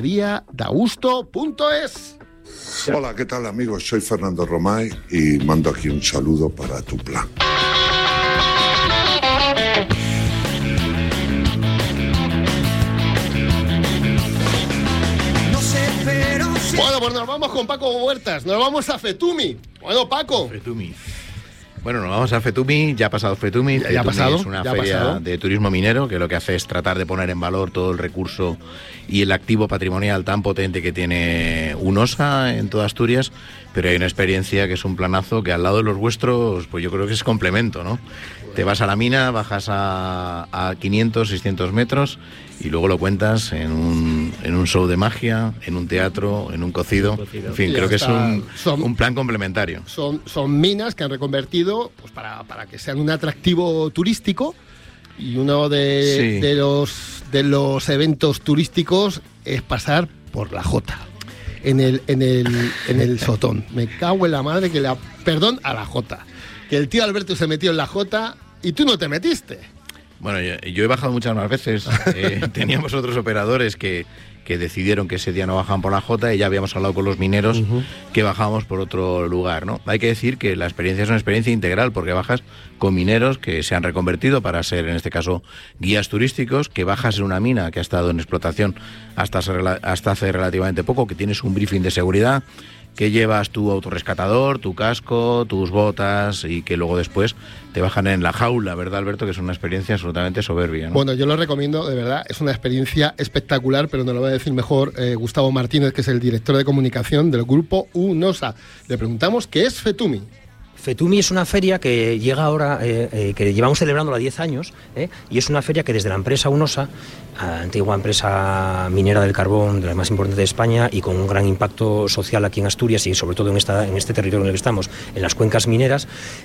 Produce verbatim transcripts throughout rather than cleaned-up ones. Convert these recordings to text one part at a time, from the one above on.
día dausto punto es. Hola, ¿qué tal, amigos? Soy Fernando Romay y mando aquí un saludo para tu plan. Bueno, pues nos vamos con Paco Huertas, nos vamos a Fetumi. Bueno, Paco. Fetumi. Bueno, nos vamos a Fetumi, ya ha pasado Fetumi. Ya, ya ha pasado, es una ya feria pasado. de turismo minero que lo que hace es tratar de poner en valor todo el recurso y el activo patrimonial tan potente que tiene UNOSA en toda Asturias, pero hay una experiencia que es un planazo que al lado de los vuestros, pues yo creo que es complemento, ¿no? Te vas a la mina, bajas a, a quinientos, seiscientos metros y luego lo cuentas en un, en un show de magia, en un teatro, en un cocido. En fin, Y creo que es un, son, un plan complementario. Son, son minas que han reconvertido pues, para, para que sean un atractivo turístico, y uno de, Sí. de, los, de los eventos turísticos es pasar por la Jota. En el, en el, en el Sotón. Me cago en la madre que la... Perdón a la Jota. Que el tío Alberto se metió en la Jota y tú no te metiste. Bueno, yo, yo he bajado muchas más veces. Eh, teníamos otros operadores que, que decidieron que ese día no bajaban por la Jota y ya habíamos hablado con los mineros uh-huh. que bajábamos por otro lugar, ¿no? Hay que decir que la experiencia es una experiencia integral porque bajas con mineros que se han reconvertido para ser, en este caso, guías turísticos, que bajas en una mina que ha estado en explotación hasta, hasta hace relativamente poco, que tienes un briefing de seguridad, que llevas tu autorrescatador, tu casco, tus botas y que luego después te bajan en la jaula, ¿verdad, Alberto? Que es una experiencia absolutamente soberbia, ¿no? Bueno, yo lo recomiendo, de verdad, es una experiencia espectacular, pero nos lo va a decir mejor eh, Gustavo Martínez, que es el director de comunicación del grupo UNOSA. Le preguntamos qué es Fetumi. Fetumi es una feria que llega ahora, eh, eh, que llevamos celebrándola diez años, eh, y es una feria que desde la empresa UNOSA, antigua empresa minera del carbón, de las más importantes de España y con un gran impacto social aquí en Asturias y sobre todo en, esta, en este territorio en el que estamos, en las cuencas mineras,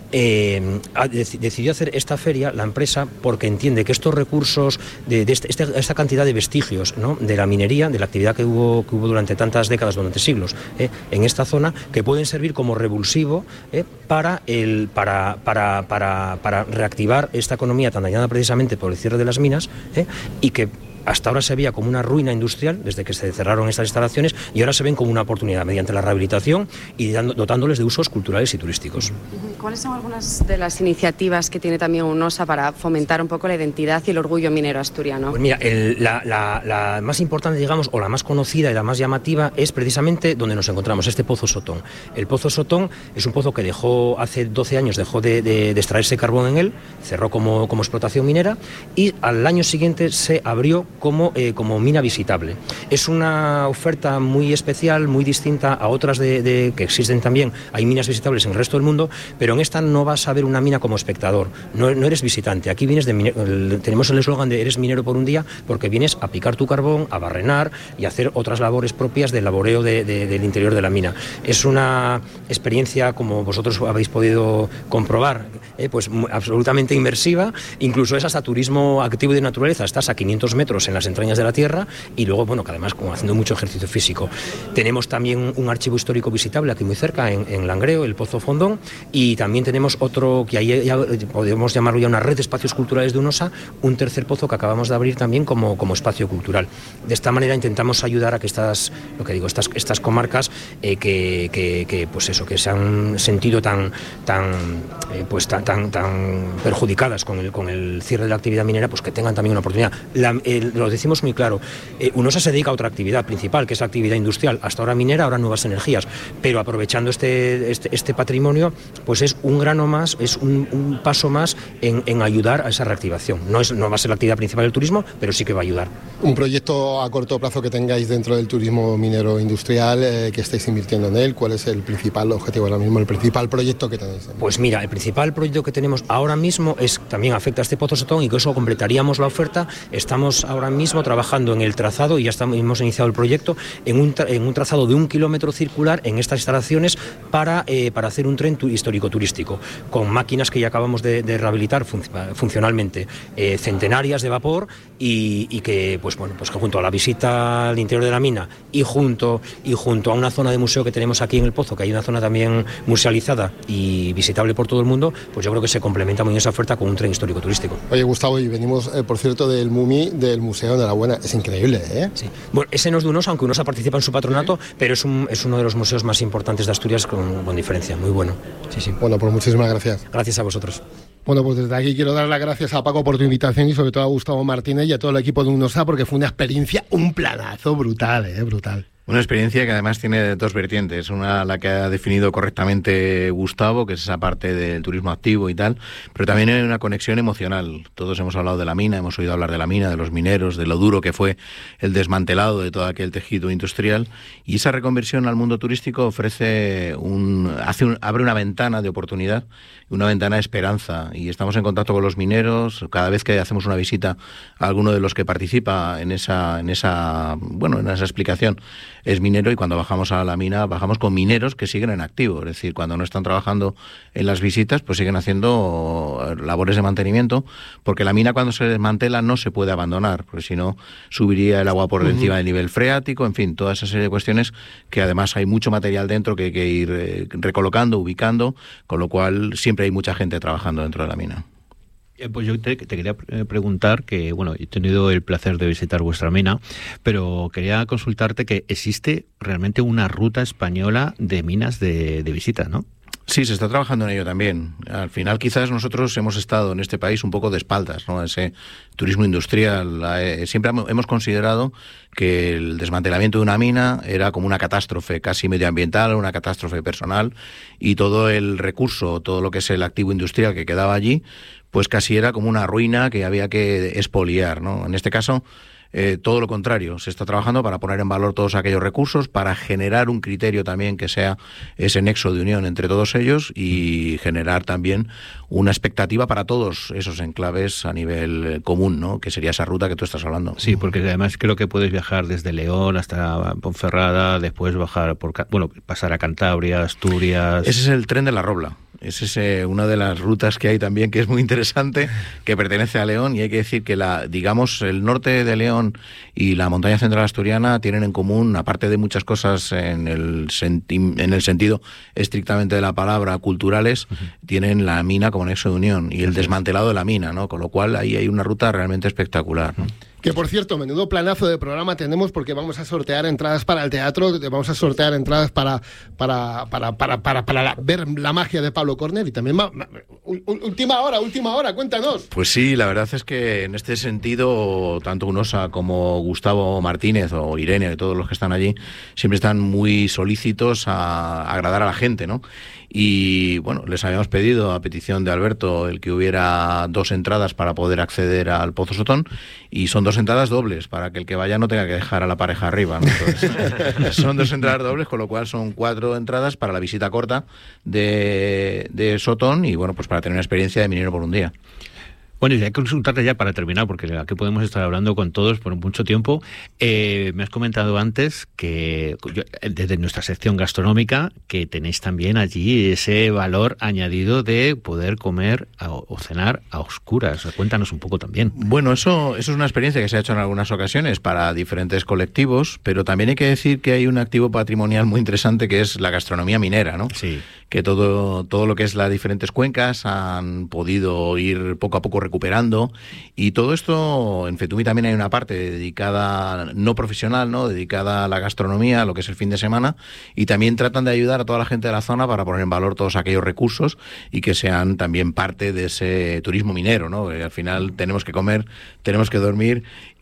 eh, ha, dec- decidió hacer esta feria, la empresa, porque entiende que estos recursos, de, de este, este, esta cantidad de vestigios, ¿no?, de la minería, de la actividad que hubo, que hubo durante tantas décadas, durante siglos, eh, en esta zona, que pueden servir como revulsivo eh, para, el, para, para, para, para reactivar esta economía tan dañada precisamente por el cierre de las minas, eh, y que hasta ahora se veía como una ruina industrial desde que se cerraron estas instalaciones y ahora se ven como una oportunidad mediante la rehabilitación y dando, dotándoles de usos culturales y turísticos. ¿Cuáles son algunas de las iniciativas que tiene también UNOSA para fomentar un poco la identidad y el orgullo minero asturiano? Pues mira, el, la, la, la más importante, digamos, o la más conocida y la más llamativa es precisamente donde nos encontramos, este Pozo Sotón. El Pozo Sotón es un pozo que dejó hace doce años, dejó de, de, de extraerse carbón en él, cerró como, como explotación minera y al año siguiente se abrió Como, eh, como mina visitable. Es una oferta muy especial, muy distinta a otras de, de, que existen también. Hay minas visitables en el resto del mundo, pero en esta no vas a ver una mina como espectador, no, no eres visitante. Aquí vienes de minero, el, tenemos el eslogan de eres minero por un día, porque vienes a picar tu carbón, a barrenar y a hacer otras labores propias del laboreo de, de, del interior de la mina. Es una experiencia, como vosotros habéis podido comprobar, eh, pues absolutamente inmersiva, incluso es hasta turismo activo y de naturaleza. Estás a quinientos metros en las entrañas de la tierra y luego, bueno, que además como haciendo mucho ejercicio físico. Tenemos también un archivo histórico visitable aquí muy cerca, en, en Langreo, el Pozo Fondón, y también tenemos otro que ahí ya podemos llamarlo ya una red de espacios culturales de UNOSA, un tercer pozo que acabamos de abrir también como, como espacio cultural. De esta manera intentamos ayudar a que estas, lo que digo, estas, estas comarcas eh, que, que, que, pues eso, que se han sentido tan, tan, eh, pues tan, tan, tan perjudicadas con el, con el cierre de la actividad minera, pues que tengan también una oportunidad. La, el, lo decimos muy claro, eh, UNOSA se dedica a otra actividad principal, que es la actividad industrial, hasta ahora minera, ahora nuevas energías, pero aprovechando este, este, este patrimonio, pues es un grano más, es un, un paso más en, en ayudar a esa reactivación. No, es, no va a ser la actividad principal del turismo, pero sí que va a ayudar. Un proyecto a corto plazo que tengáis dentro del turismo minero industrial, eh, que estáis invirtiendo en él, ¿cuál es el principal objetivo ahora mismo, el principal proyecto que tenéis? Pues mira, el principal proyecto que tenemos ahora mismo es, también afecta a este Pozo Sotón y con eso completaríamos la oferta. Estamos ahora mismo trabajando en el trazado y ya estamos, hemos iniciado el proyecto en un, tra- en un trazado de un kilómetro circular en estas instalaciones para, eh, para hacer un tren tu- histórico turístico, con máquinas que ya acabamos de, de rehabilitar fun, funcionalmente, eh, centenarias de vapor y, y que, pues bueno, pues que junto a la visita al interior de la mina y junto, y junto a una zona de museo que tenemos aquí en el Pozo, que hay una zona también musealizada y visitable por todo el mundo, pues yo creo que se complementa muy bien esa oferta con un tren histórico turístico. Oye, Gustavo, y venimos, eh, por cierto, del Mumi, del Museo, enhorabuena, es increíble, ¿eh? Sí. Bueno, ese no es de Unosa, aunque Unosa participa en su patronato, ¿sí? Pero es, un, es uno de los museos más importantes de Asturias con, con diferencia, muy bueno. Sí, sí. Bueno, pues muchísimas gracias. Gracias a vosotros. Bueno, pues desde aquí quiero dar las gracias a Paco por tu invitación y sobre todo a Gustavo Martínez y a todo el equipo de Unosa porque fue una experiencia, un planazo brutal, ¿eh? Brutal. Una experiencia que además tiene dos vertientes. Una, la que ha definido correctamente Gustavo, que es esa parte del turismo activo y tal, pero también hay una conexión emocional. Todos hemos hablado de la mina, hemos oído hablar de la mina, de los mineros, de lo duro que fue el desmantelado de todo aquel tejido industrial, y esa reconversión al mundo turístico ofrece un, hace un, abre una ventana de oportunidad, una ventana de esperanza, y estamos en contacto con los mineros. Cada vez que hacemos una visita a alguno de los que participa en esa, en esa, bueno, en esa explicación, es minero, y cuando bajamos a la mina bajamos con mineros que siguen en activo, es decir, cuando no están trabajando en las visitas pues siguen haciendo labores de mantenimiento, porque la mina cuando se desmantela no se puede abandonar, porque si no subiría el agua por uh-huh. encima del nivel freático, en fin, toda esa serie de cuestiones que además hay mucho material dentro que hay que ir eh, recolocando, ubicando, con lo cual siempre hay mucha gente trabajando dentro de la mina. Pues yo te, te quería preguntar que, bueno, he tenido el placer de visitar vuestra mina, pero quería consultarte que existe realmente una ruta española de minas de, de visita, ¿no? Sí, se está trabajando en ello también. Al final quizás nosotros hemos estado en este país un poco de espaldas, ¿no? Ese turismo industrial. Eh, siempre hemos considerado que el desmantelamiento de una mina era como una catástrofe casi medioambiental, una catástrofe personal, y todo el recurso, todo lo que es el activo industrial que quedaba allí, pues casi era como una ruina que había que expoliar, ¿no? En este caso, eh, todo lo contrario, se está trabajando para poner en valor todos aquellos recursos, para generar un criterio también que sea ese nexo de unión entre todos ellos y generar también una expectativa para todos esos enclaves a nivel común, ¿no? Que sería esa ruta que tú estás hablando. Sí, porque además creo que puedes viajar desde León hasta Ponferrada, después bajar por, bueno, pasar a Cantabria, Asturias. Ese es el tren de la Robla. Esa es eh, una de las rutas que hay también, que es muy interesante, que pertenece a León, y hay que decir que la, digamos, el norte de León y la montaña central asturiana tienen en común, aparte de muchas cosas en el, senti- en el sentido estrictamente de la palabra, culturales, uh-huh. tienen la mina como nexo de unión y el desmantelado de la mina, ¿no? Con lo cual ahí hay una ruta realmente espectacular, ¿no? Que por cierto, menudo planazo de programa tenemos, porque vamos a sortear entradas para el teatro, vamos a sortear entradas para para para para para, para la, ver la magia de Pablo Corner y también ma, ma, última hora, última hora, cuéntanos. Pues sí, la verdad es que en este sentido tanto Unosa como Gustavo Martínez o Irene y todos los que están allí siempre están muy solícitos a, a agradar a la gente, ¿no? Y bueno, les habíamos pedido a petición de Alberto el que hubiera dos entradas para poder acceder al Pozo Sotón, y son dos entradas dobles para que el que vaya no tenga que dejar a la pareja arriba, ¿no? Entonces, son dos entradas dobles, con lo cual son cuatro entradas para la visita corta de, de Sotón y bueno, pues para tener una experiencia de minero por un día. Bueno, y hay que consultarte ya para terminar, porque aquí podemos estar hablando con todos por mucho tiempo. Eh, me has comentado antes que yo, desde nuestra sección gastronómica, que tenéis también allí ese valor añadido de poder comer a, o cenar a oscuras. Cuéntanos un poco también. Bueno, eso, eso es una experiencia que se ha hecho en algunas ocasiones para diferentes colectivos, pero también hay que decir que hay un activo patrimonial muy interesante que es la gastronomía minera, ¿no? Sí. Que todo, todo lo que es las diferentes cuencas han podido ir poco a poco recuperando, y todo esto en Fetumi también hay una parte dedicada no profesional, no dedicada a la gastronomía, a lo que es el fin de semana, y también tratan de ayudar a toda la gente de la zona para poner en valor todos aquellos recursos y que sean también parte de ese turismo minero, ¿no? Porque al final tenemos que comer, tenemos que dormir,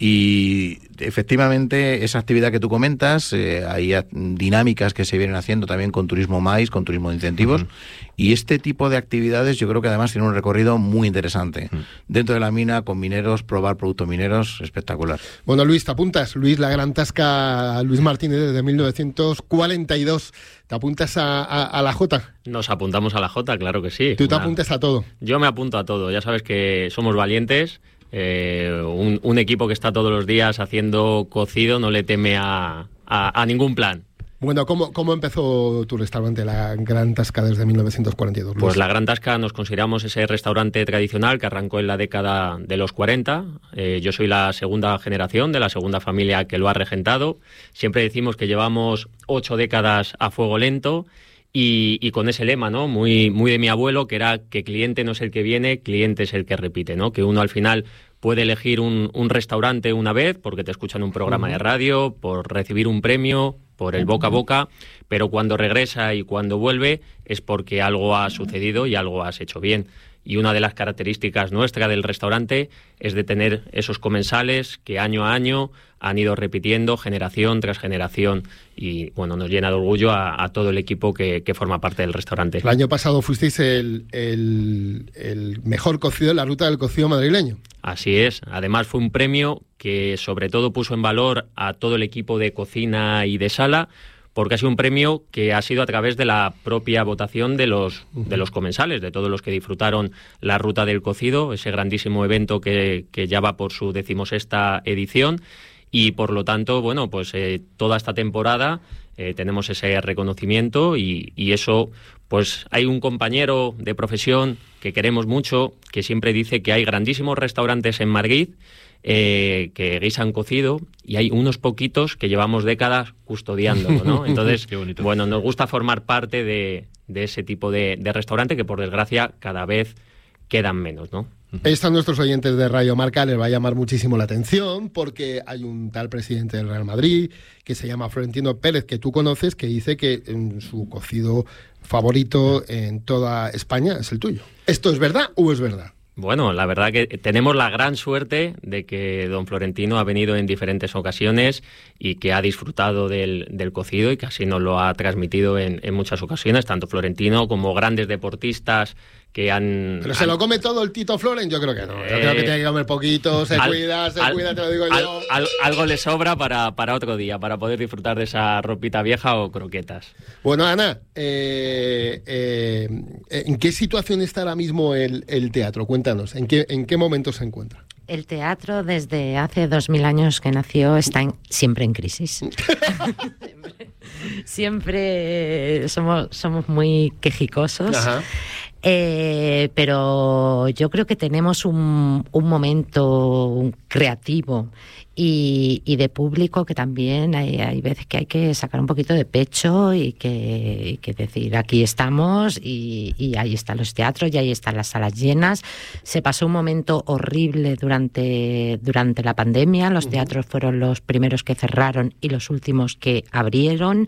y efectivamente esa actividad que tú comentas, eh, hay dinámicas que se vienen haciendo también con turismo maíz, con turismo de incentivos, uh-huh. y este tipo de actividades yo creo que además tiene un recorrido muy interesante. Uh-huh. Dentro de la mina, con mineros, probar productos mineros, espectacular. Bueno, Luis, ¿te apuntas? Luis, la gran tasca, Luis Martínez desde mil novecientos cuarenta y dos. ¿Te apuntas a, a, a la Jota? Nos apuntamos a la Jota, claro que sí. ¿Tú te Una... apuntas a todo? Yo me apunto a todo, ya sabes que somos valientes. Eh, un, un equipo que está todos los días haciendo cocido no le teme a, a, a ningún plan. Bueno, ¿cómo, ¿cómo empezó tu restaurante, La Gran Tasca, desde mil novecientos cuarenta y dos? Pues La Gran Tasca nos consideramos ese restaurante tradicional que arrancó en la década de los cuarenta. Eh, yo soy la segunda generación de la segunda familia que lo ha regentado. Siempre decimos que llevamos ocho décadas a fuego lento. Y, y con ese lema, ¿no? Muy, muy de mi abuelo, que era que cliente no es el que viene, cliente es el que repite, ¿no? Que uno al final puede elegir un, un restaurante una vez porque te escuchan un programa uh-huh. de radio, por recibir un premio, por el boca a boca, pero cuando regresa y cuando vuelve es porque algo ha sucedido y algo has hecho bien. Y una de las características nuestras del restaurante es de tener esos comensales que año a año han ido repitiendo generación tras generación y bueno, nos llena de orgullo a, a todo el equipo que, que forma parte del restaurante. El año pasado fuisteis el, el, el mejor cocido en la ruta del cocido madrileño. Así es, además fue un premio que sobre todo puso en valor a todo el equipo de cocina y de sala, porque ha sido un premio que ha sido a través de la propia votación de los, de los comensales, de todos los que disfrutaron la Ruta del Cocido, ese grandísimo evento que, que ya va por su decimosexta edición, y por lo tanto, bueno, pues eh, toda esta temporada eh, tenemos ese reconocimiento y, y eso, pues hay un compañero de profesión que queremos mucho, que siempre dice que hay grandísimos restaurantes en Madrid Eh, que guisan cocido y hay unos poquitos que llevamos décadas custodiándolo, ¿no? Entonces, bueno, nos gusta formar parte de, de ese tipo de, de restaurante que por desgracia cada vez quedan menos, ¿no? Esto a nuestros oyentes de Radio Marca les va a llamar muchísimo la atención porque hay un tal presidente del Real Madrid que se llama Florentino Pérez, que tú conoces, que dice que en su cocido favorito en toda España es el tuyo. ¿Esto es verdad o es verdad? Bueno, la verdad que tenemos la gran suerte de que don Florentino ha venido en diferentes ocasiones y que ha disfrutado del, del cocido y que así nos lo ha transmitido en, en muchas ocasiones, tanto Florentino como grandes deportistas que han... ¿Pero se han, lo come todo el Tito Floren? Yo creo que no. Yo eh, creo que tiene que comer poquito, se al, cuida, se al, cuida, te lo digo al, yo. Al, algo le sobra para, para otro día, para poder disfrutar de esa ropita vieja o croquetas. Bueno, Ana, eh, eh, ¿en qué situación está ahora mismo el, el teatro? Cuéntanos, ¿en qué, en qué momento se encuentra? El teatro, desde hace dos mil años que nació, está en, siempre en crisis. siempre, siempre somos, somos muy quejicosos. Ajá. Eh, pero yo creo que tenemos un, un momento creativo y, y de público que también hay, hay veces que hay que sacar un poquito de pecho y que, y que decir aquí estamos y, y ahí están los teatros y ahí están las salas llenas. Se pasó un momento horrible durante, durante la pandemia, los teatros fueron los primeros que cerraron y los últimos que abrieron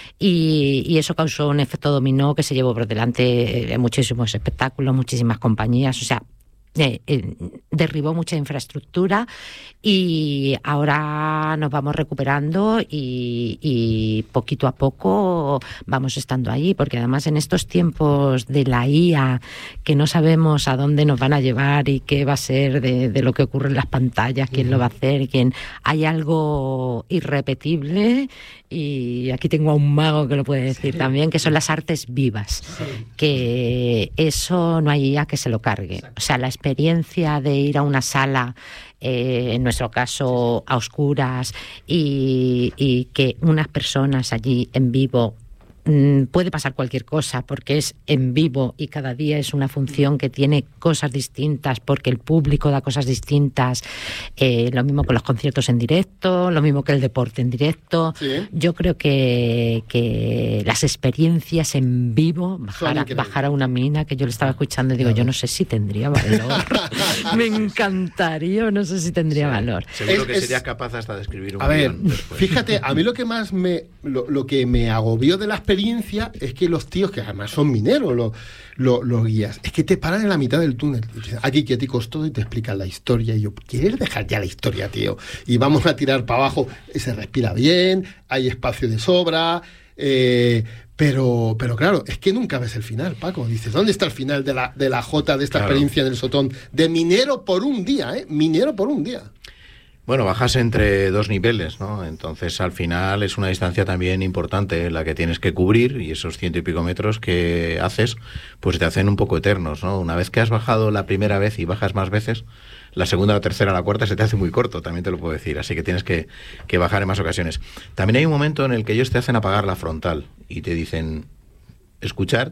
y, y eso causó un efecto dominó que se llevó por delante eh, muchísimos espectáculos, muchísimas compañías, o sea, Eh, eh, derribó mucha infraestructura y ahora nos vamos recuperando y, y poquito a poco vamos estando ahí, porque además en estos tiempos de la I A que no sabemos a dónde nos van a llevar y qué va a ser de, de lo que ocurre en las pantallas, quién uh-huh. lo va a hacer, quién, hay algo irrepetible y aquí tengo a un mago que lo puede decir sí. también, que son las artes vivas, sí. que eso no hay I A que se lo cargue. Exacto. O sea, la experiencia de ir a una sala, eh, en nuestro caso a oscuras, y, y que unas personas allí en vivo, puede pasar cualquier cosa porque es en vivo y cada día es una función que tiene cosas distintas porque el público da cosas distintas, eh, lo mismo con los conciertos en directo, lo mismo que el deporte en directo. ¿Sí? Yo creo que, que las experiencias en vivo, bajar a, bajar a una mina, que yo le estaba escuchando y digo, claro. yo no sé si tendría valor. Me encantaría, no sé si tendría sí. valor. Seguro es, que es, serías capaz hasta de escribir un A ver, después. Fíjate, a mí lo que más me lo, lo que me agobió de la experiencia es que los tíos, que además son mineros, los, los, los guías, es que te paran en la mitad del túnel. Aquí quieticos todo y te explican la historia. Y yo, ¿quieres dejar ya la historia, tío? Y vamos a tirar para abajo. Se respira bien, hay espacio de sobra. Eh, pero, pero claro, es que nunca ves el final, Paco. Dices, ¿dónde está el final de la, de la Jota, de esta claro. experiencia del Sotón? De minero por un día, ¿eh? Minero por un día. Bueno, bajas entre dos niveles, ¿no? Entonces, al final es una distancia también importante la que tienes que cubrir, y esos ciento y pico metros que haces, pues te hacen un poco eternos, ¿no? Una vez que has bajado la primera vez y bajas más veces, la segunda, la tercera, la cuarta se te hace muy corto, también te lo puedo decir, así que tienes que, que bajar en más ocasiones. También hay un momento en el que ellos te hacen apagar la frontal y te dicen, escuchar...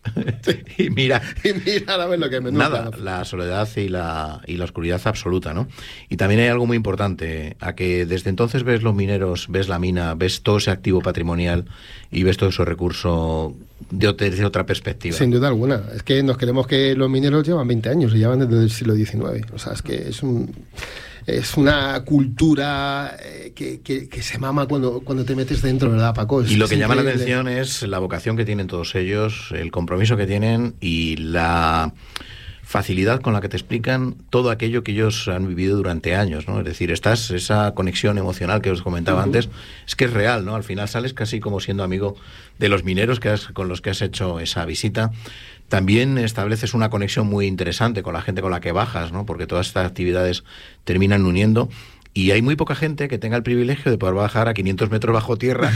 y mira, y mira a ver lo que me nada, la soledad y la, y la oscuridad absoluta, ¿no? Y también hay algo muy importante, a que desde entonces ves los mineros, ves la mina, ves todo ese activo patrimonial y ves todo ese recurso de, desde otra perspectiva. Sin duda alguna, es que nos creemos que los mineros llevan veinte años y llevan desde el siglo diecinueve, o sea, es que es un... Es una cultura que, que, que se mama cuando, cuando te metes dentro, ¿verdad, Paco? Es, y lo que llama increíble. la atención es la vocación que tienen todos ellos, el compromiso que tienen y la facilidad con la que te explican todo aquello que ellos han vivido durante años, ¿no? Es decir, estás, esa conexión emocional que os comentaba uh-huh. antes, es que es real, ¿no? Al final sales casi como siendo amigo de los mineros que has, con los que has hecho esa visita. También estableces una conexión muy interesante con la gente con la que bajas, ¿no? Porque todas estas actividades terminan uniendo y hay muy poca gente que tenga el privilegio de poder bajar a quinientos metros bajo tierra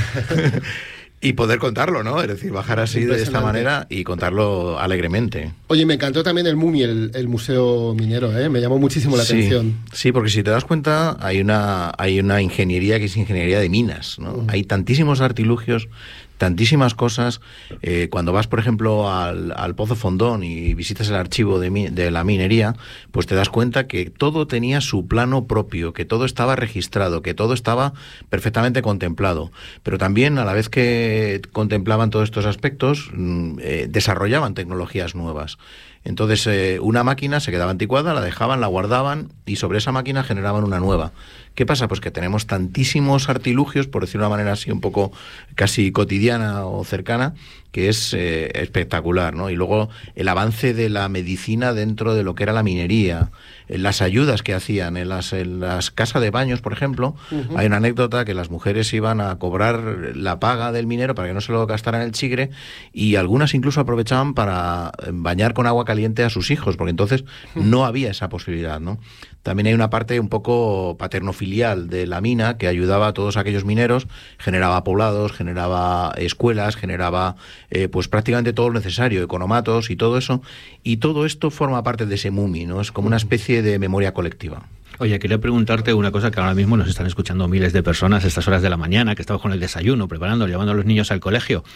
y poder contarlo, ¿no? Es decir, bajar así de esta manera y contarlo alegremente. Oye, me encantó también el MUMI, el, el Museo Minero, ¿eh? Me llamó muchísimo la sí, atención. Sí, porque si te das cuenta, hay una, hay una ingeniería que es ingeniería de minas, ¿no? Uh-huh. Hay tantísimos artilugios, tantísimas cosas. Eh, cuando vas, por ejemplo, al, al Pozo Fondón y visitas el archivo de, mi, de la minería, pues te das cuenta que todo tenía su plano propio, que todo estaba registrado, que todo estaba perfectamente contemplado. Pero también, a la vez que contemplaban todos estos aspectos, eh, desarrollaban tecnologías nuevas. Entonces, eh, una máquina se quedaba anticuada, la dejaban, la guardaban y sobre esa máquina generaban una nueva. ¿Qué pasa? Pues que tenemos tantísimos artilugios, por decirlo de una manera así un poco casi cotidiana o cercana, que es eh, espectacular, ¿no? Y luego el avance de la medicina dentro de lo que era la minería, eh, las ayudas que hacían en las, en las casas de baños, por ejemplo. Uh-huh. Hay una anécdota que las mujeres iban a cobrar la paga del minero para que no se lo gastaran el chigre, y algunas incluso aprovechaban para bañar con agua caliente a sus hijos, porque entonces uh-huh. no había esa posibilidad, ¿no? También hay una parte un poco paternofilial de la mina que ayudaba a todos aquellos mineros, generaba poblados, generaba escuelas, generaba eh, pues prácticamente todo lo necesario, economatos y todo eso, y todo esto forma parte de ese MUMI, ¿no? Es como una especie de memoria colectiva. Oye, quería preguntarte una cosa que ahora mismo nos están escuchando miles de personas a estas horas de la mañana, que estamos con el desayuno, preparando, llevando a los niños al colegio,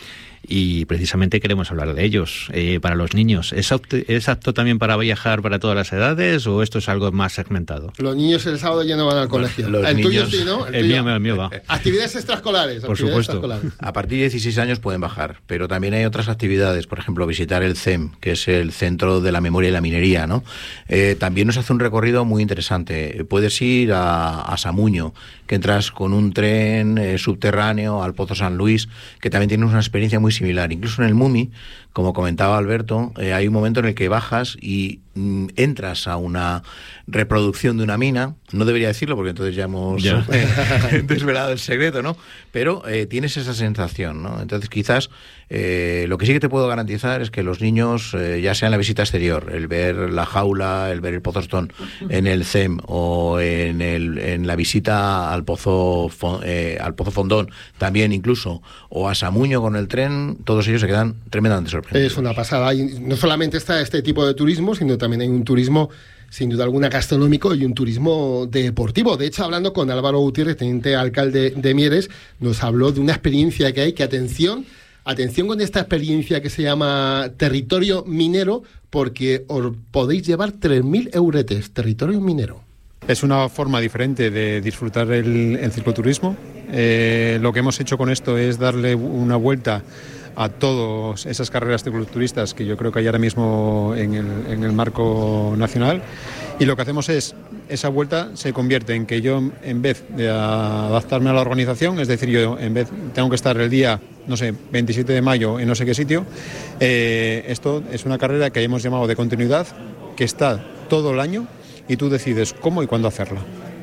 y precisamente queremos hablar de ellos. Eh, para los niños, ¿es apto, ¿es apto también para viajar para todas las edades o esto es algo más segmentado? Los niños el sábado ya no van al colegio. Los el niños, tuyo sí, ¿no? El, el mío, el mío va. Actividades extraescolares. Por actividades supuesto. Extraescolares. A partir de dieciséis años pueden bajar, pero también hay otras actividades, por ejemplo, visitar el C E M, que es el Centro de la Memoria y la Minería, ¿no? Eh, también nos hace un recorrido muy interesante. Puedes ir a, a Samuño, que entras con un tren eh, subterráneo al Pozo San Luis, que también tienes una experiencia muy similar. Incluso en el MUMI, como comentaba Alberto, eh, hay un momento en el que bajas y mm, entras a una reproducción de una mina. No debería decirlo porque entonces ya hemos ya. Eh, desvelado el secreto, ¿no? Pero eh, tienes esa sensación, ¿no? Entonces quizás eh, lo que sí que te puedo garantizar es que los niños, eh, ya sea en la visita exterior, el ver la jaula, el ver el Pozo Stone en el C E M o en, el, en la visita al Pozo, eh, al Pozo Fondón, también incluso, o a Samuño con el tren, todos ellos se quedan tremendamente sorprendidos. Es una pasada. Y no solamente está este tipo de turismo, sino también hay un turismo, sin duda alguna, gastronómico y un turismo deportivo. De hecho, hablando con Álvaro Gutiérrez, teniente alcalde de Mieres, nos habló de una experiencia que hay, que atención, atención con esta experiencia que se llama Territorio Minero, porque os podéis llevar tres mil euretes, Territorio Minero. Es una forma diferente de disfrutar el, el cicloturismo. Eh, lo que hemos hecho con esto es darle una vuelta a todas esas carreras cicloturistas que yo creo que hay ahora mismo en el, en el marco nacional, y lo que hacemos es, esa vuelta se convierte en que yo, en vez de adaptarme a la organización, es decir, yo en vez tengo que estar el día, no sé, veintisiete de mayo en no sé qué sitio, eh, esto es una carrera que hemos llamado de continuidad, que está todo el año y tú decides cómo y cuándo hacerla.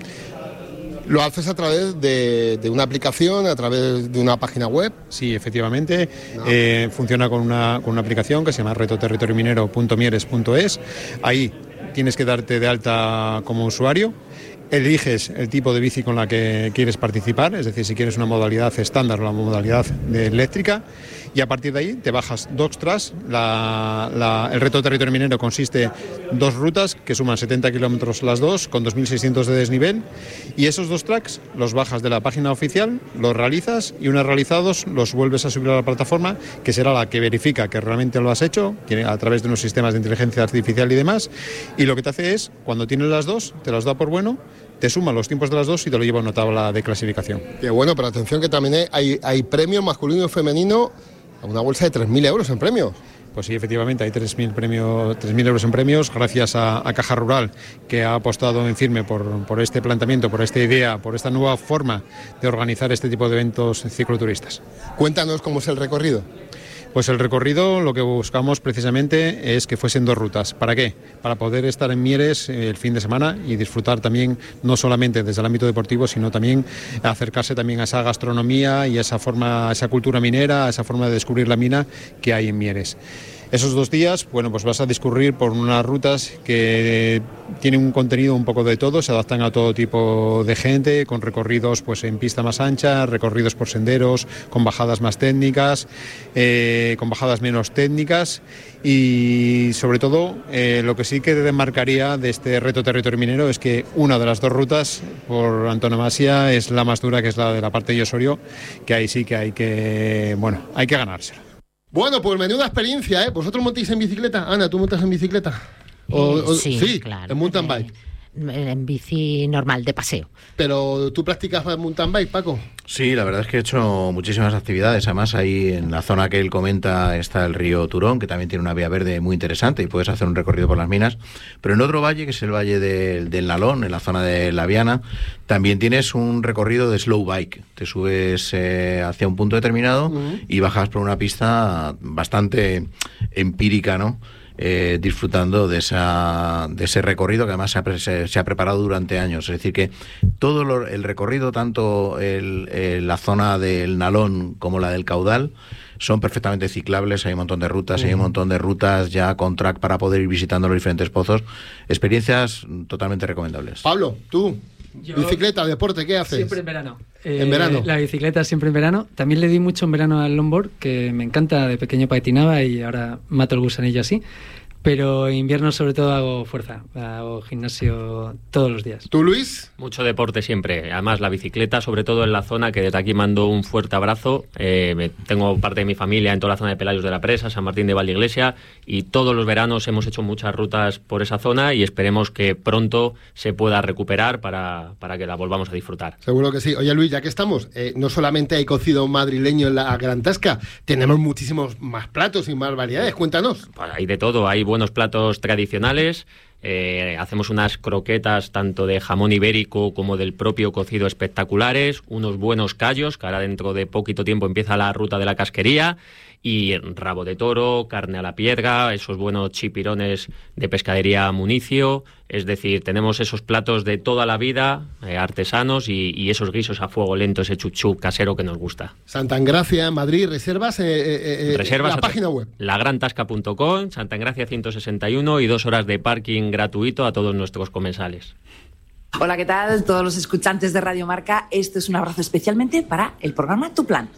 ¿Lo haces a través de, de una aplicación, a través de una página web? Sí, efectivamente. No. Eh, funciona con una, con una aplicación que se llama reto territorio minero punto mieres punto es. Ahí tienes que darte de alta como usuario eliges el tipo de bici con la que quieres participar, es decir, si quieres una modalidad estándar o la modalidad de eléctrica, y a partir de ahí te bajas dos tracks. La, la, el reto territorio minero consiste en dos rutas que suman setenta kilómetros las dos, con dos mil seiscientos de desnivel, y esos dos tracks los bajas de la página oficial, los realizas, y una vez realizados los vuelves a subir a la plataforma, que será la que verifica que realmente lo has hecho, a través de unos sistemas de inteligencia artificial y demás, y lo que te hace es, cuando tienes las dos, te las da por bueno, te suma los tiempos de las dos y te lo lleva a una tabla de clasificación. Qué bueno, pero atención que también hay, hay premios masculino y femenino, una bolsa de tres mil euros en premios. Pues sí, efectivamente, hay tres mil premios, tres mil euros en premios, gracias a, a Caja Rural, que ha apostado en firme por, por este planteamiento, por esta idea, por esta nueva forma de organizar este tipo de eventos cicloturistas. Cuéntanos cómo es el recorrido. Pues el recorrido, lo que buscamos precisamente es que fuesen dos rutas. ¿Para qué? Para poder estar en Mieres el fin de semana y disfrutar también, no solamente desde el ámbito deportivo, sino también acercarse también a esa gastronomía y a esa forma, a esa cultura minera, a esa forma de descubrir la mina que hay en Mieres. Esos dos días, bueno, pues vas a discurrir por unas rutas que tienen un contenido un poco de todo, se adaptan a todo tipo de gente, con recorridos pues en pista más ancha, recorridos por senderos, con bajadas más técnicas, eh, con bajadas menos técnicas, y sobre todo eh, lo que sí que demarcaría de este reto territorio minero es que una de las dos rutas, por antonomasia, es la más dura, que es la de la parte de Osorio, que ahí sí que hay que, bueno, hay que ganársela. Bueno, pues menuda experiencia, ¿eh? ¿Vosotros montáis en bicicleta? Ana, ¿tú montas en bicicleta? O, eh, o, sí, sí, claro. ¿En mountain bike? Eh, en bici normal, de paseo. ¿Pero tú practicas mountain bike, Paco? Sí, la verdad es que he hecho muchísimas actividades. Además, ahí en la zona que él comenta está el río Turón, que también tiene una vía verde muy interesante y puedes hacer un recorrido por las minas. Pero en otro valle, que es el valle de, del Nalón, en la zona de La Viana, también tienes un recorrido de slow bike. Te subes eh, hacia un punto determinado uh-huh. y bajas por una pista bastante empírica, ¿no? Eh, disfrutando de esa de ese recorrido que además se ha, se, se ha preparado durante años. Es decir, que todo lo, el recorrido, tanto el, el, la zona del Nalón como la del Caudal, son perfectamente ciclables. Hay un montón de rutas, uh-huh. hay un montón de rutas ya con track para poder ir visitando los diferentes pozos. Experiencias totalmente recomendables. Pablo, tú, Yo, bicicleta, deporte, ¿qué haces? Siempre en verano. Eh, ¿En verano? La bicicleta siempre en verano. También le di mucho en verano al longboard, que me encanta, de pequeño patinaba y ahora mato el gusanillo así. Pero en invierno sobre todo hago fuerza, hago gimnasio todos los días. ¿Tú, Luis? Mucho deporte siempre. Además, la bicicleta, sobre todo en la zona, que desde aquí mando un fuerte abrazo. Eh, me, tengo parte de mi familia en toda la zona de Pelayos de la Presa, San Martín de Valdeiglesia, y todos los veranos hemos hecho muchas rutas por esa zona y esperemos que pronto se pueda recuperar para, para que la volvamos a disfrutar. Seguro que sí. Oye, Luis, ya que estamos, eh, no solamente hay cocido madrileño en la Gran Tasca, tenemos muchísimos más platos y más variedades. Cuéntanos. Pues hay de todo, hay buenos platos tradicionales, eh, hacemos unas croquetas tanto de jamón ibérico como del propio cocido espectaculares, unos buenos callos, que ahora dentro de poquito tiempo empieza la ruta de la casquería, y rabo de toro, carne a la piedra, esos buenos chipirones de pescadería Municio. Es decir, tenemos esos platos de toda la vida, eh, artesanos, y, y esos guisos a fuego lento, ese chup-chup casero que nos gusta. Santa Engracia, Madrid, reservas, eh, eh, reservas la página web. la gran tasca punto com, Santa Engracia ciento sesenta y uno, y dos horas de parking gratuito a todos nuestros comensales. Hola, ¿qué tal? Todos los escuchantes de Radio Marca, esto es un abrazo especialmente para el programa Tu Plan.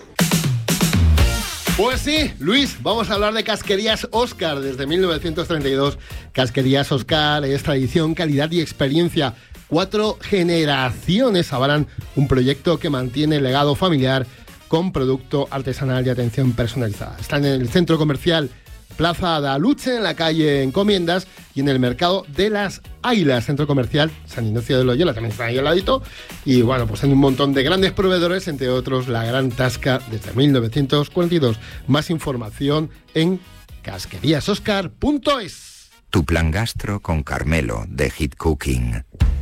Pues sí, Luis, vamos a hablar de Casquerías Óscar. Desde mil novecientos treinta y dos, Casquerías Óscar es tradición, calidad y experiencia. Cuatro generaciones avalan un proyecto que mantiene el legado familiar con producto artesanal y atención personalizada. Están en el centro comercial Plaza de Aluche, en la calle Encomiendas, y en el mercado de las Águilas, centro comercial San Ignacio de Loyola, también está ahí al ladito. Y bueno, pues hay un montón de grandes proveedores, entre otros La Gran Tasca, desde mil novecientos cuarenta y dos. Más información en casquerías óscar punto es. Tu plan gastro con Carmelo, de Hit Cooking.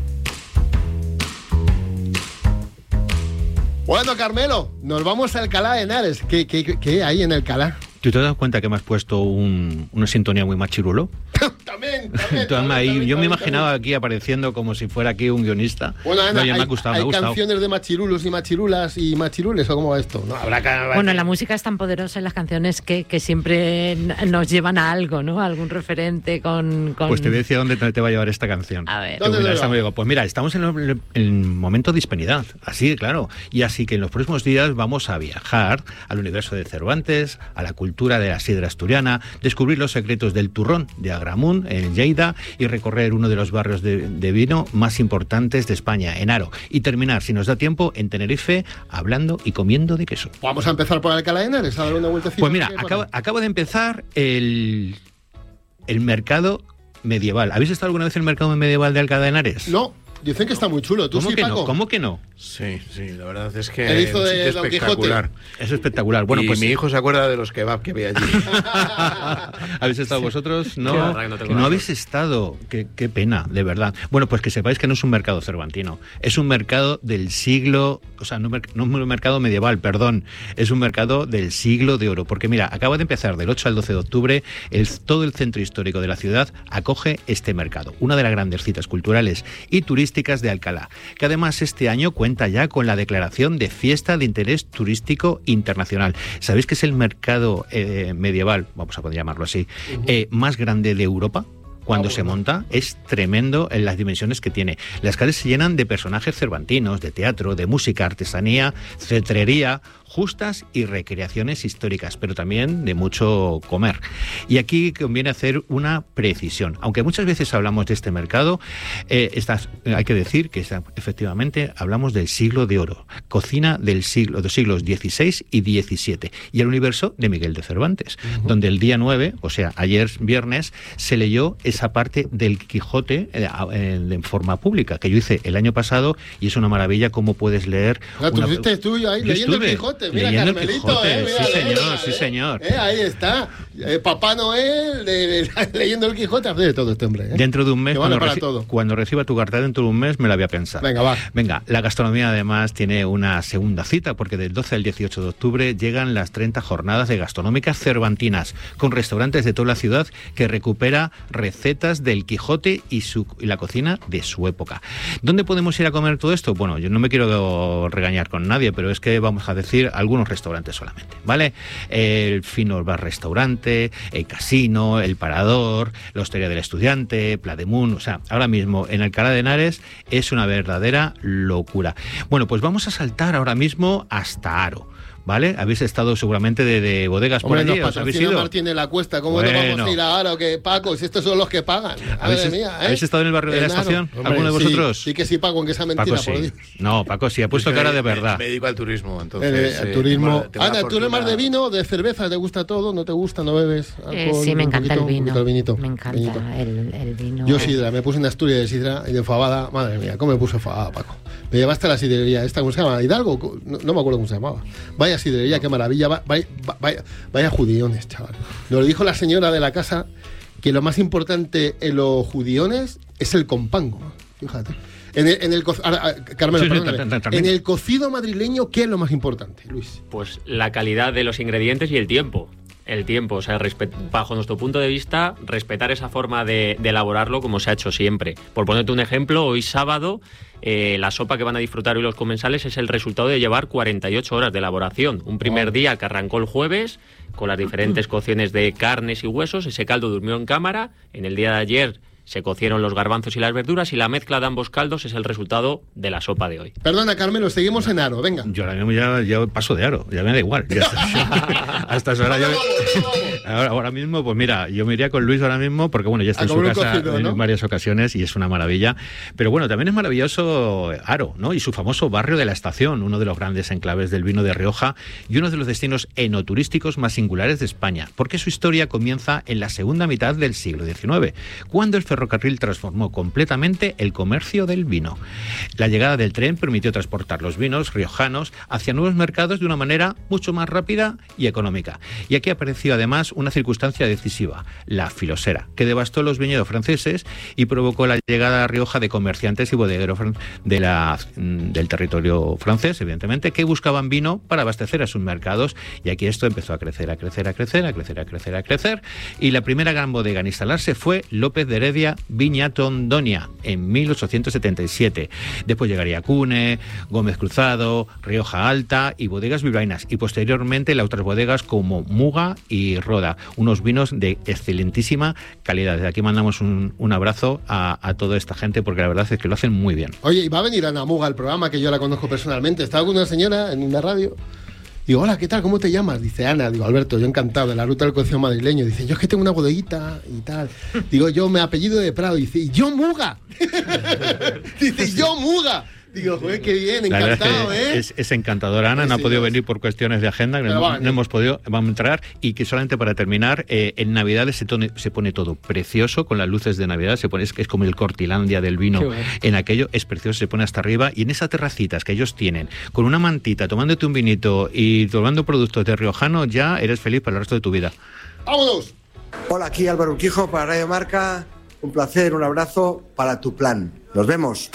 Bueno, Carmelo, nos vamos a Alcalá de Henares. ¿Qué, qué, qué hay en Alcalá? ¿Tú te das cuenta que me has puesto un, una sintonía muy machirulo? También. Tú, ahí, yo me imaginaba aquí apareciendo como si fuera aquí un guionista. Bueno, Ana, no, hay, me ha gustado, hay me ha gustado. canciones de machirulos y machirulas y machirules, ¿o cómo va esto? No, habrá que... Bueno, la música es tan poderosa en las canciones que, que siempre nos llevan a algo, ¿no? A algún referente con, con... Pues te voy a decir dónde te va a llevar esta canción. A ver. ¿Dónde Mira, estamos, pues mira, estamos en el, en el momento de hispanidad, así de claro. Y así que en los próximos días vamos a viajar al universo de Cervantes, a la cultura de la sidra asturiana, descubrir los secretos del turrón de Agramunt, en Lleida, y recorrer uno de los barrios de, de vino más importantes de España, en Haro. Y terminar, si nos da tiempo, en Tenerife, hablando y comiendo de queso. Vamos a empezar por Alcalá de Henares, a dar una vueltecita. Pues mira, acaba, acaba de empezar el, el mercado medieval. ¿Habéis estado alguna vez en el mercado medieval de Alcalá de Henares? No. Dicen que está muy chulo. ¿Tú ¿Cómo sí, que Paco? no? ¿Cómo que no? Sí, sí, la verdad es que El hizo de es Don espectacular. Es espectacular. Bueno, y pues mi hijo se acuerda de los kebab que ve allí. ¿Habéis estado vosotros? No, Qué barra, no tengo no nada. habéis estado. Qué, qué pena, de verdad. Bueno, pues que sepáis que no es un mercado cervantino. Es un mercado del siglo... O sea, no, no es un mercado medieval, perdón. Es un mercado del siglo de oro. Porque mira, acaba de empezar del ocho al doce de octubre. El, todo el centro histórico de la ciudad acoge este mercado. Una de las grandes citas culturales y turísticas de Alcalá. Que además este año cuenta ya con la declaración de Fiesta de Interés Turístico Internacional. ¿Sabéis que es el mercado eh, medieval, vamos a poder llamarlo así, uh-huh. eh, más grande de Europa? Cuando ah, bueno. se monta, es tremendo en las dimensiones que tiene. Las calles se llenan de personajes cervantinos, de teatro, de música, artesanía, cetrería, justas y recreaciones históricas, pero también de mucho comer. Y aquí conviene hacer una precisión. Aunque muchas veces hablamos de este mercado, eh, estas, hay que decir que está, efectivamente hablamos del siglo de oro, cocina del siglo, de los siglos dieciséis y diecisiete, y el universo de Miguel de Cervantes, uh-huh. donde el día nueve, o sea, ayer viernes, se leyó esa parte del Quijote eh, en forma pública, que yo hice el año pasado, y es una maravilla cómo puedes leer... Ah, tú una... fuiste tú ahí yo leyendo estuve. el Quijote. Mira, Leyendo Carmelito, el Quijote, eh, mira, sí eh, señor, mira, sí señor. Eh, ahí está, eh, Papá Noel de, de, leyendo el Quijote, hace de todo este hombre. Eh. Dentro de un mes, vale cuando, reci- cuando reciba tu carta dentro de un mes, me la voy a pensar. Venga, va. Venga, la gastronomía además tiene una segunda cita, porque del doce al dieciocho de octubre llegan las treinta jornadas de gastronómicas cervantinas, con restaurantes de toda la ciudad que recupera recetas del Quijote y, su, y la cocina de su época. ¿Dónde podemos ir a comer todo esto? Bueno, yo no me quiero regañar con nadie, pero es que vamos a decir algunos restaurantes solamente, ¿vale? El Fino Bar Restaurante, el Casino, el Parador, la Hostería del Estudiante, Plademun, o sea, ahora mismo en Alcalá de Henares es una verdadera locura. Bueno, pues vamos a saltar ahora mismo hasta Haro. ¿Vale? Habéis estado seguramente de, de bodegas Hombre, por allí. nos ¿Os habéis patrocina ido? Martín en la Cuesta. ¿Cómo Bueno. no vamos a ir a Haro? Que Paco, si estos son los que pagan. ¿Habéis, Madre mía, ¿eh? ¿Habéis estado en el barrio de la En Haro. estación? Hombre, ¿Alguno de sí, vosotros? Sí, que sí, Paco, aunque sea mentira, Paco, por sí. Dios. No, Paco, sí, ha puesto cara de verdad. Me, me dedico al turismo, entonces. El, el eh, turismo. tengo la- tengo la Ana, ¿tú eres más de fortuna- vino, de cerveza? ¿Te gusta todo? ¿No te gusta? ¿No bebes alcohol? Eh, sí, me Un encanta poquito, el vino. un poquito el vinito. Me encanta Vinito. el, el vino. Yo sidra, me puse en Asturias de sidra y de fabada. Madre mía, ¿cómo me puse fabada, Paco? Me llevaste a la sidrería esta, ¿cómo se llama? Hidalgo, no, no me acuerdo cómo se llamaba. Vaya sidrería, qué maravilla. Va- Vaya, vaya, vaya judiones, chaval. Nos dijo la señora de la casa que lo más importante en los judiones es el compango. Fíjate. En el, en el, co- ahora, ah, Carmelo, Sí, sí, perdóname. ta- ta- también. En el cocido madrileño, ¿qué es lo más importante, Luis? Pues la calidad de los ingredientes y el tiempo. El tiempo, o sea, respe- bajo nuestro punto de vista, respetar esa forma de, de elaborarlo como se ha hecho siempre. Por ponerte un ejemplo, hoy sábado, eh, la sopa que van a disfrutar hoy los comensales es el resultado de llevar cuarenta y ocho horas de elaboración. Un primer Oh. día que arrancó el jueves, con las diferentes cocciones de carnes y huesos, ese caldo durmió en cámara. En el día de ayer se cocieron los garbanzos y las verduras, y la mezcla de ambos caldos es el resultado de la sopa de hoy. Perdona, Carmelo, seguimos en Haro, venga. Yo ahora mismo ya, ya paso de Haro, ya me da igual. Ya está. Hasta esa hora ya me- ahora, ahora mismo, pues mira, yo me iría con Luis ahora mismo, porque bueno, ya está A en su comer un casa cocido, ¿no? en varias ocasiones y es una maravilla. Pero bueno, también es maravilloso Haro, ¿no? Y su famoso barrio de la Estación, uno de los grandes enclaves del vino de Rioja y uno de los destinos enoturísticos más singulares de España, porque su historia comienza en la segunda mitad del siglo diecinueve, cuando el ferrocarril ferrocarril transformó completamente el comercio del vino. La llegada del tren permitió transportar los vinos riojanos hacia nuevos mercados de una manera mucho más rápida y económica. Y aquí apareció además una circunstancia decisiva, la filosera, que devastó los viñedos franceses y provocó la llegada a Rioja de comerciantes y bodegueros de la, del territorio francés, evidentemente, que buscaban vino para abastecer a sus mercados. Y aquí esto empezó a crecer, a crecer, a crecer, a crecer, a crecer, a crecer. Y la primera gran bodega en instalarse fue López de Heredia Viña Tondonia en mil ochocientos setenta y siete. Después llegaría Cune, Gómez Cruzado, Rioja Alta y bodegas bilbaínas. Y posteriormente las otras bodegas como Muga y Roda. Unos vinos de excelentísima calidad. Desde aquí mandamos un, un abrazo a, a toda esta gente porque la verdad es que lo hacen muy bien. Oye, y va a venir Ana Muga al programa, que yo la conozco personalmente. Estaba con una señora en una radio. Digo, hola, ¿qué tal? ¿Cómo te llamas? Dice, Ana. Digo, Alberto, yo encantado, de la ruta del cocido madrileño. Dice, yo es que tengo una bodeguita y tal. Digo, yo me apellido de Prado. Dice, ¿y yo Muga? Dice, yo Muga. Digo, joder, qué bien, encantado, es ¿eh? Es, es encantadora. Ana sí, no ha podido venir por cuestiones de agenda, no, va, no hemos podido, vamos a entrar. Y que solamente para terminar, eh, en Navidades se, tone, se pone todo precioso, con las luces de Navidad, se pone, es, es como el Cortilandia del vino. Bueno. En aquello es precioso, se pone hasta arriba. Y en esas terracitas que ellos tienen, con una mantita, tomándote un vinito y tomando productos de riojano, ya eres feliz para el resto de tu vida. ¡Vámonos! Hola, aquí Álvaro Urquijo para Radio Marca. Un placer, un abrazo para tu plan. Nos vemos.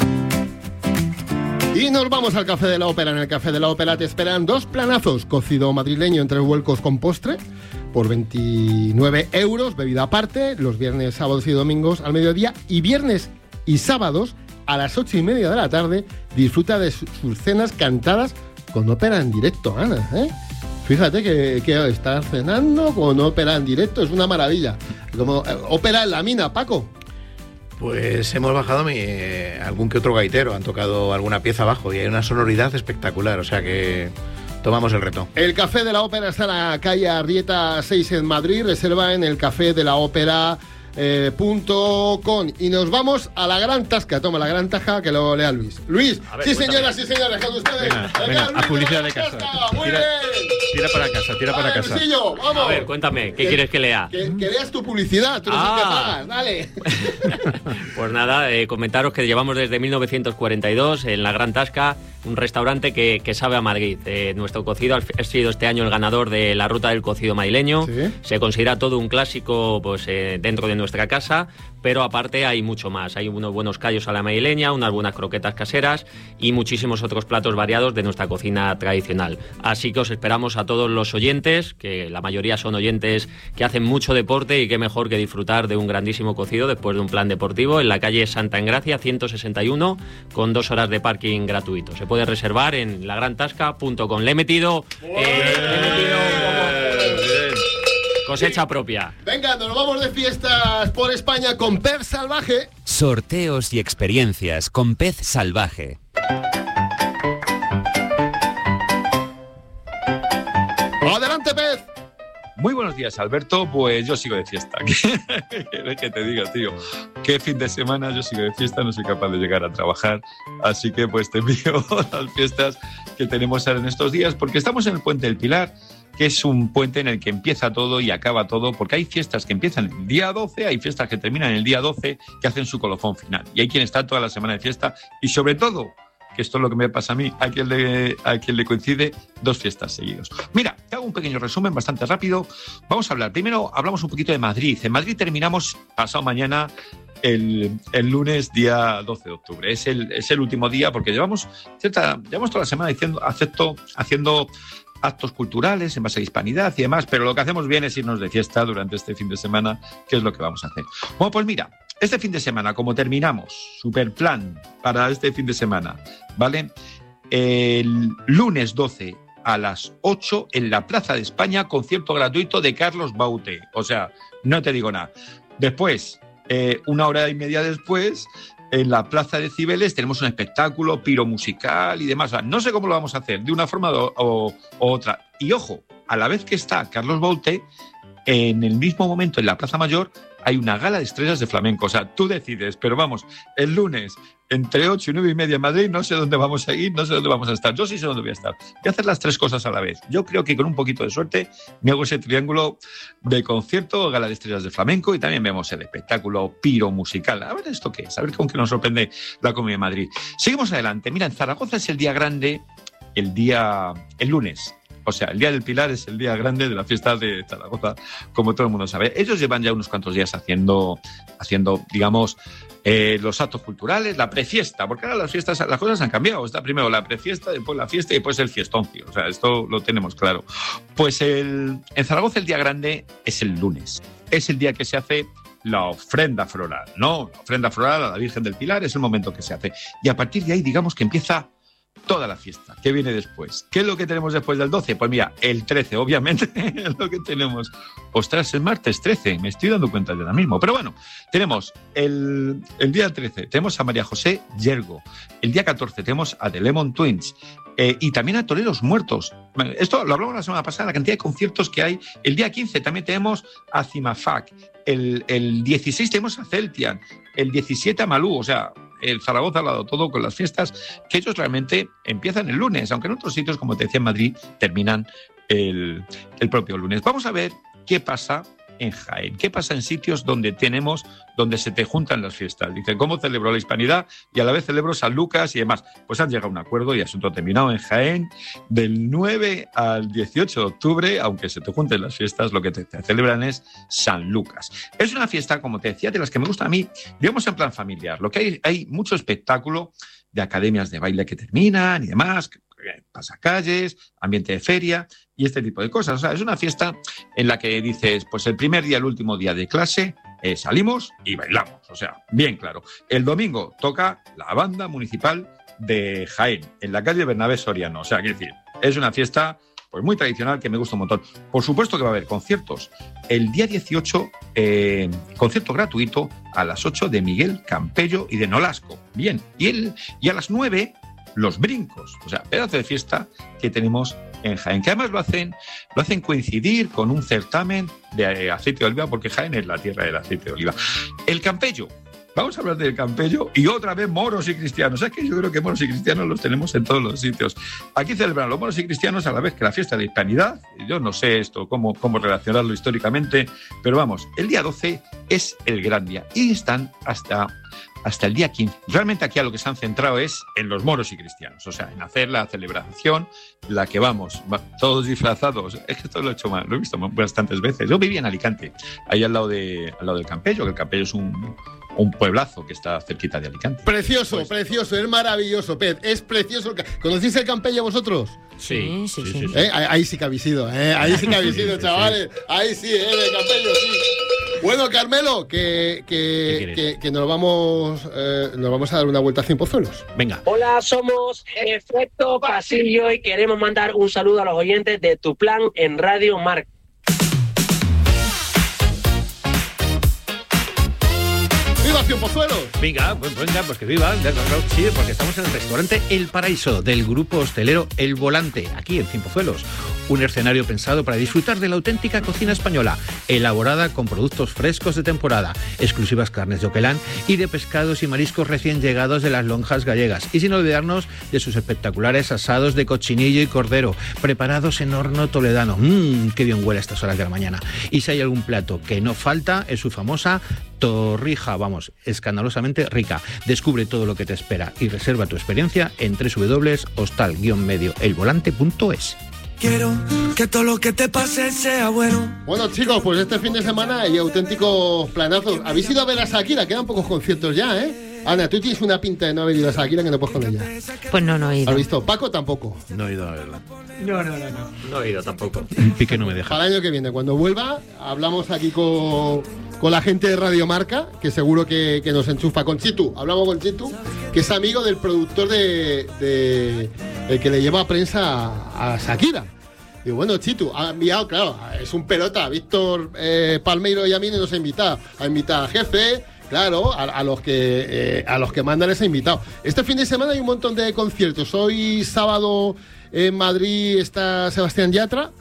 Y nos vamos al Café de la Ópera. En el Café de la Ópera te esperan dos planazos. Cocido madrileño en tres vuelcos con postre por veintinueve euros, bebida aparte, los viernes, sábados y domingos al mediodía. Y viernes y sábados a las ocho y media de la tarde disfruta de sus cenas cantadas con ópera en directo, Ana, ¿eh? Fíjate que, que estar cenando con ópera en directo es una maravilla. Como eh, ópera en la mina, Paco. Pues hemos bajado mi, eh, algún que otro gaitero, han tocado alguna pieza abajo y hay una sonoridad espectacular, o sea que tomamos el reto. El Café de la Ópera está en la calle Arrieta seis en Madrid, reserva en el café de la ópera eh, punto com. Y nos vamos a la gran tasca, toma la gran taja que lo lea Luis. Luis, ver, sí señoras, sí señores, con ustedes. Venga, venga, venga Luis, a publicidad de casa. Muy tira, bien. Tira para casa, tira vale, para casa. Luisillo, vamos. A ver, cuéntame, ¿qué que, quieres que lea? Que, que leas tu publicidad, tú no ah. que pagas, dale. Pues nada, eh, comentaros que llevamos desde mil novecientos cuarenta y dos en La Gran Tasca, un restaurante que, que sabe a Madrid. Eh, nuestro cocido ha sido este año el ganador de la ruta del cocido madrileño. ¿Sí? Se considera todo un clásico pues eh, dentro de nuestra casa, pero aparte hay mucho más. Hay unos buenos callos a la madrileña, unas buenas croquetas caseras y muchísimos otros platos variados de nuestra cocina tradicional. Así que os esperamos a todos los oyentes, que la mayoría son oyentes que hacen mucho deporte y qué mejor que disfrutar de un grandísimo cocido después de un plan deportivo en la calle Santa Engracia ciento sesenta y uno con dos horas de parking gratuito. Se puede reservar en la gran tasca punto com. Le he metido, eh, le he metido cosecha propia. Venga, nos vamos de fiestas por España con Pez Salvaje. Sorteos y experiencias con Pez Salvaje. Adelante, Pez. Muy buenos días, Alberto. Pues yo sigo de fiesta. ¿Qué quieres que te diga, tío? ¿Qué fin de semana? Yo sigo de fiesta, no soy capaz de llegar a trabajar. Así que pues te envío las fiestas que tenemos ahora en estos días, porque estamos en el Puente del Pilar, que es un puente en el que empieza todo y acaba todo, porque hay fiestas que empiezan el día doce, hay fiestas que terminan el día doce, que hacen su colofón final. Y hay quien está toda la semana de fiesta y sobre todo, que esto es lo que me pasa a mí, a quien le, a quien le coincide dos fiestas seguidos. Mira, te hago un pequeño resumen bastante rápido. Vamos a hablar, primero hablamos un poquito de Madrid. En Madrid terminamos pasado mañana el, el lunes día doce de octubre. Es el, es el último día porque llevamos, cierta, llevamos toda la semana diciendo, acepto, haciendo actos culturales en base a hispanidad y demás, pero lo que hacemos bien es irnos de fiesta durante este fin de semana, que es lo que vamos a hacer. Bueno, pues mira, este fin de semana, como terminamos, super plan para este fin de semana, ¿vale? El lunes doce a las ocho en la Plaza de España, concierto gratuito de Carlos Baute. O sea, no te digo nada. Después, eh, una hora y media después, en la Plaza de Cibeles tenemos un espectáculo piromusical y demás. O sea, no sé cómo lo vamos a hacer, de una forma o, o, o otra. Y ojo, a la vez que está Carlos Baute, en el mismo momento en la Plaza Mayor hay una gala de estrellas de flamenco. O sea, tú decides, pero vamos, el lunes entre ocho y nueve y media en Madrid, no sé dónde vamos a ir, no sé dónde vamos a estar. Yo sí sé dónde voy a estar. Voy a hacer las tres cosas a la vez. Yo creo que con un poquito de suerte me hago ese triángulo de concierto, gala de estrellas de flamenco y también vemos el espectáculo piro musical. A ver esto qué es, a ver con qué nos sorprende la Comunidad de Madrid. Seguimos adelante. Mira, en Zaragoza es el día grande, el día, el lunes. O sea, el Día del Pilar es el día grande de la fiesta de Zaragoza, como todo el mundo sabe. Ellos llevan ya unos cuantos días haciendo, haciendo digamos, eh, los actos culturales, la prefiesta, porque ahora las fiestas, las cosas han cambiado. Está primero la prefiesta, después la fiesta y después el fiestoncio. O sea, esto lo tenemos claro. Pues el, en Zaragoza el día grande es el lunes. Es el día que se hace la ofrenda floral, ¿no? La ofrenda floral a la Virgen del Pilar es el momento que se hace. Y a partir de ahí, digamos que empieza toda la fiesta. ¿Qué viene después? ¿Qué es lo que tenemos después del doce? Pues mira, el trece, obviamente, es lo que tenemos. Ostras, es martes trece, me estoy dando cuenta de ahora mismo. Pero bueno, tenemos el, el día trece, tenemos a María José Yergo. El día catorce tenemos a The Lemon Twins. Eh, y también a Toreros Muertos. Esto lo hablamos la semana pasada, la cantidad de conciertos que hay. El día quince también tenemos a Cimafac. El, el dieciséis tenemos a Celtian. El diecisiete a Malú. O sea, el Zaragoza ha dado todo con las fiestas, que ellos realmente empiezan el lunes, aunque en otros sitios, como te decía en Madrid, terminan el, el propio lunes. Vamos a ver qué pasa en Jaén. ¿Qué pasa en sitios donde tenemos, donde se te juntan las fiestas? Dice, ¿cómo celebro la Hispanidad y a la vez celebro San Lucas y demás? Pues han llegado a un acuerdo y asunto terminado en Jaén. Del nueve al dieciocho de octubre, aunque se te junten las fiestas, lo que te, te celebran es San Lucas. Es una fiesta, como te decía, de las que me gusta a mí, digamos en plan familiar. Lo que hay, hay mucho espectáculo de academias de baile que terminan y demás, pasacalles, ambiente de feria y este tipo de cosas. O sea, es una fiesta en la que dices, pues el primer día, el último día de clase, eh, salimos y bailamos. O sea, bien claro. El domingo toca la banda municipal de Jaén, en la calle Bernabé Soriano. O sea, quiero decir, es una fiesta pues muy tradicional que me gusta un montón. Por supuesto que va a haber conciertos. El día dieciocho, eh, concierto gratuito a las ocho de Miguel Campello y de Nolasco. Bien. Y, el, y a las nueve... los brincos, o sea, pedazo de fiesta que tenemos en Jaén, que además lo hacen, lo hacen coincidir con un certamen de aceite de oliva, porque Jaén es la tierra del aceite de oliva. El Campello, vamos a hablar del Campello y otra vez moros y cristianos. Es que yo creo que moros y cristianos los tenemos en todos los sitios. Aquí celebran los moros y cristianos a la vez que la fiesta de la Hispanidad. Yo no sé esto, cómo, cómo relacionarlo históricamente, pero vamos, el día doce es el gran día y están hasta... hasta el día quince. Realmente aquí a lo que se han centrado es en los moros y cristianos, o sea, en hacer la celebración, la que vamos, todos disfrazados. Es que esto lo he hecho mal, lo he visto bastantes veces. Yo vivía en Alicante, ahí al lado, de, al lado del Campello, que el Campello es un, un pueblazo que está cerquita de Alicante. Precioso, pues, precioso, es maravilloso, Pez, es precioso. ¿Conocéis el Campello vosotros? Sí, sí, sí. sí, sí. ¿Eh? Ahí, ahí sí que habéis ido, ¿eh? Ahí sí que habéis ido, chavales. Ahí sí, ¿eh? El Campello, sí. Bueno, Carmelo, que, que, que, que nos, vamos, eh, nos vamos a dar una vuelta a Cien Pozuelos. Venga. Hola, somos Efecto Pasillo y queremos mandar un saludo a los oyentes de Tu Plan en Radio Marca. ¡Viva Cien Pozuelos! Venga, pues venga, pues que viva. Sí, porque estamos en el restaurante El Paraíso del grupo hostelero El Volante, aquí en Cien Pozuelos. Un escenario pensado para disfrutar de la auténtica cocina española, elaborada con productos frescos de temporada, exclusivas carnes de Oquelán y de pescados y mariscos recién llegados de las lonjas gallegas. Y sin olvidarnos de sus espectaculares asados de cochinillo y cordero, preparados en horno toledano. Mmm, qué bien huele a estas horas de la mañana. Y si hay algún plato que no falta, es su famosa torrija, vamos, escandalosamente rica. Descubre todo lo que te espera y reserva tu experiencia en doble u doble u doble u punto hostal guion medio el volante punto es. Quiero que todo lo que te pase sea bueno. Bueno, chicos, pues este fin de semana hay auténticos planazos. ¿Habéis ido a ver a Shakira? Quedan pocos conciertos ya, ¿eh? Ana, tú tienes una pinta de no haber ido a Shakira que no puedes con ella. Pues no, no he ido. ¿Has visto? Paco tampoco. No he ido a verla. No, no, no, no. No he ido tampoco. Pique no me deja. Para el año que viene, cuando vuelva, hablamos aquí con, con la gente de Radio Marca, que seguro que, que nos enchufa. Con Chitu, hablamos con Chitu, que es amigo del productor de, de el que le lleva a prensa a, a Shakira. Y bueno, Chitu, ha enviado, claro, es un pelota. Víctor eh, Palmeiro y a mí nos ha invitado. Ha invitado a jefe, claro, a, a los que eh, a los que mandan les ha invitado. Este fin de semana hay un montón de conciertos. Hoy sábado en Madrid está Sebastián Yatra.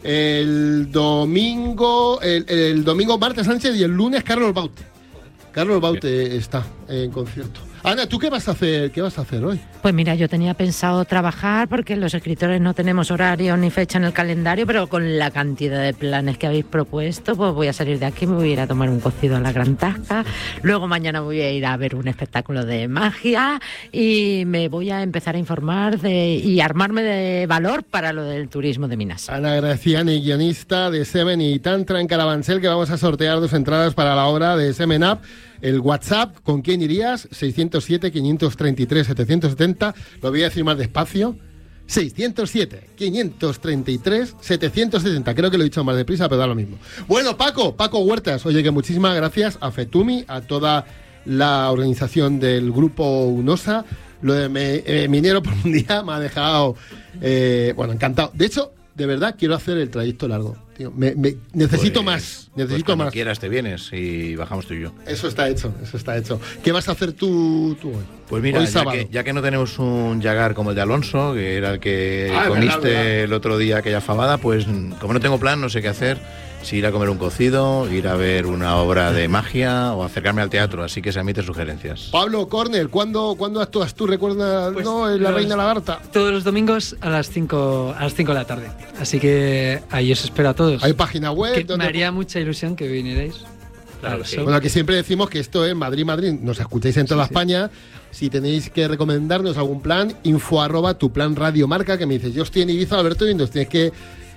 El domingo, el, el domingo Marta Sánchez y el lunes Carlos Baute. Carlos Baute está en concierto. Ana, ¿tú qué vas a hacer? ¿Qué vas a hacer hoy? Pues mira, yo tenía pensado trabajar porque los escritores no tenemos horario ni fecha en el calendario, pero con la cantidad de planes que habéis propuesto, pues voy a salir de aquí, me voy a ir a tomar un cocido a la Gran Tasca, luego mañana voy a ir a ver un espectáculo de magia y me voy a empezar a informar de, y armarme de valor para lo del turismo de Minas. Ana Graciani, guionista de Seven y Tantra en Carabanchel, que vamos a sortear dos entradas para la obra de Seven Up. El WhatsApp, ¿con quién irías? seiscientos siete, quinientos treinta y tres, setecientos setenta. Lo voy a decir más despacio. seiscientos siete, quinientos treinta y tres, setecientos setenta. Creo que lo he dicho más deprisa, pero da lo mismo. Bueno, Paco, Paco Huertas. Oye, que muchísimas gracias a Fetumi, a toda la organización del grupo UNOSA. Lo de me, eh, Minero por un día me ha dejado, eh, bueno, encantado. De hecho, de verdad, quiero hacer el trayecto largo. Tío, me, me, necesito pues, más, necesito pues más. quieras te vienes y bajamos tú y yo. Eso está hecho, eso está hecho. ¿Qué vas a hacer tú, tú hoy? Pues mira, hoy ya sábado. que, ya que no tenemos un Jaguar como el de Alonso, que era el que Ah, comiste verdad, verdad. el otro día aquella fabada, pues como no tengo plan, no sé qué hacer. Si ir a comer un cocido, ir a ver una obra de magia o acercarme al teatro, así que se admiten sugerencias. Pablo Cornell, ¿cuándo, ¿cuándo actúas tú? ¿Recuerdas Pues no, en La los- Reina Lagarta? Todos los domingos a las cinco a las cinco de la tarde. Así que ahí os espero a todos. Hay página web. Que donde- me haría mucha ilusión que vinierais. Claro que sí. Bueno, que siempre decimos que esto es Madrid-Madrid. Nos escucháis en toda España. Si tenéis que recomendarnos algún plan, info arroba tu plan radio marca, que me dices, yo estoy en Ibiza, Alberto, y nos tienes que,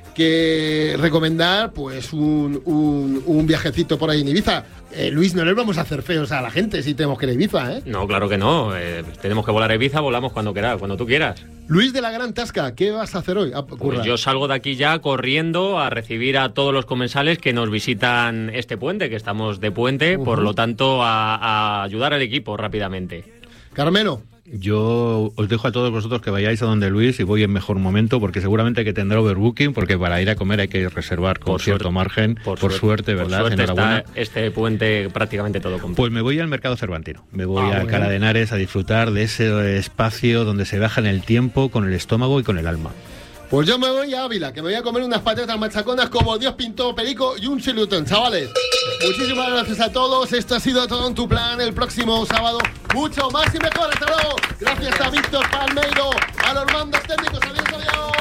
que recomendar pues un, un, un viajecito por ahí en Ibiza. Eh, Luis, no le vamos a hacer feos a la gente si tenemos que ir a Ibiza, ¿eh? No, claro que no. Eh, tenemos que volar a Ibiza, volamos cuando quieras, cuando tú quieras. Luis de la Gran Tasca, ¿qué vas a hacer hoy? A Pues currar. yo salgo de aquí ya corriendo a recibir a todos los comensales que nos visitan este puente, que estamos de puente, Ujú. por lo tanto a, a ayudar al equipo rápidamente. Carmelo. Yo os dejo a todos vosotros que vayáis a donde Luis y voy en mejor momento, porque seguramente que tendrá overbooking, porque para ir a comer hay que reservar con Por cierto suerte. margen, por, suerte, ¿verdad? Por suerte Enhorabuena. está este puente prácticamente todo completo. Pues me voy al Mercado Cervantino, me voy Ah, a bueno. Alcalá de Henares a disfrutar de ese espacio donde se baja en el tiempo con el estómago y con el alma. Pues yo me voy a Ávila, que me voy a comer unas patatas machaconas como Dios pintó perico y un chilutón, chavales. Muchísimas gracias a todos. Esto ha sido todo en tu plan. El próximo sábado, mucho más y mejor. Hasta luego. Gracias a Víctor Palmeiro, a los mandos técnicos. Adiós, adiós.